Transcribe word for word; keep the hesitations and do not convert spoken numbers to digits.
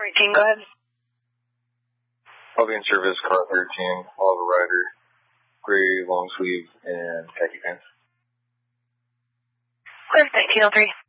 eighteen, go ahead. I'll be in service, car thirteen. I'll have a rider, gray long sleeve and khaki pants. Clear, nineteen oh three.